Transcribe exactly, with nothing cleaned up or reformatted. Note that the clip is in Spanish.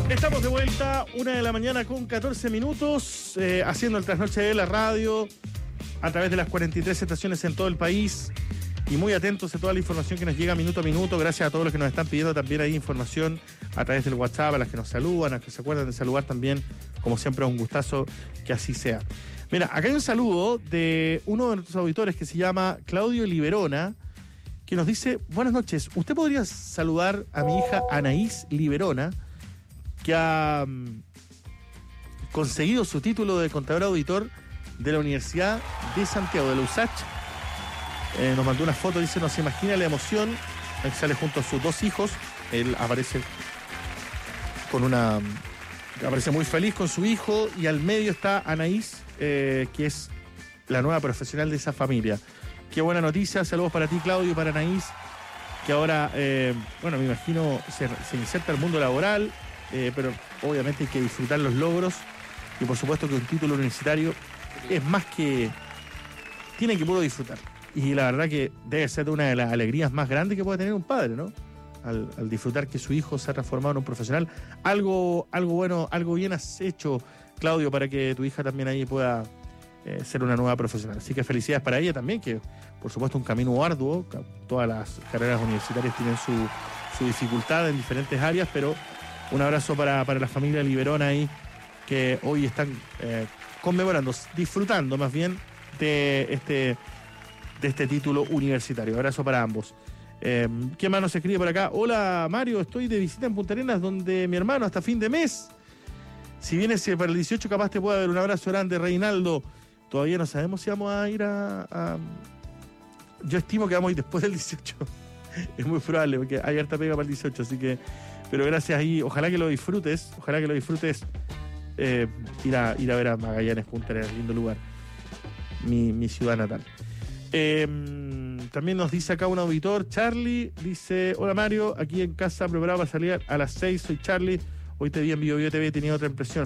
Estamos de vuelta, una de la mañana con catorce minutos, eh, haciendo el trasnoche de la radio a través de las cuarenta y tres estaciones en todo el país y muy atentos a toda la información que nos llega minuto a minuto. Gracias a todos los que nos están pidiendo también ahí información a través del WhatsApp, a las que nos saludan, a las que se acuerdan de saludar también. Como siempre, es un gustazo que así sea. Mira, acá hay un saludo de uno de nuestros auditores que se llama Claudio Liberona, que nos dice: buenas noches, ¿usted podría saludar a mi hija Anaís Liberona, que ha um, conseguido su título de contador auditor de la Universidad de Santiago, de la U S A C? Eh, nos mandó una foto, dice: no se imagina la emoción. Él sale junto a sus dos hijos. Él aparece con una... aparece muy feliz con su hijo, y al medio está Anaís, eh, que es la nueva profesional de esa familia. Qué buena noticia. Saludos para ti, Claudio, y para Anaís, que ahora, eh, bueno, me imagino se, se inserta al mundo laboral, eh, pero obviamente hay que disfrutar los logros, y por supuesto que un título universitario es más que... tiene que puro disfrutar. Y la verdad que debe ser una de las alegrías más grandes que puede tener un padre, ¿no? Al, al disfrutar que su hijo se ha transformado en un profesional. Algo, algo bueno, algo bien has hecho, Claudio, para que tu hija también ahí pueda eh, ser una nueva profesional. Así que felicidades para ella también, que por supuesto un camino arduo. Todas las carreras universitarias tienen su, su dificultad en diferentes áreas, pero un abrazo para, para la familia Liberona ahí, que hoy están eh, conmemorando, disfrutando más bien de este... de este título universitario. Abrazo para ambos. Eh, ¿Qué más nos escribe por acá? Hola, Mario, estoy de visita en Punta Arenas, donde mi hermano hasta fin de mes. Si vienes para el dieciocho, capaz te pueda dar. Un abrazo grande, Reinaldo. Todavía no sabemos si vamos a ir a... a... Yo estimo que vamos a ir después del dieciocho. Es muy probable, porque hay harta pega para el dieciocho, así que... Pero gracias ahí. Ojalá que lo disfrutes. Ojalá que lo disfrutes. Eh, ir, a, ir a ver a Magallanes, Punta Arenas, lindo lugar. Mi, mi ciudad natal. Eh, también nos dice acá un auditor, Charlie, dice: hola Mario, aquí en casa preparado para salir a las seis, soy Charlie, hoy te vi en Bio Bio T V, tenía otra impresión,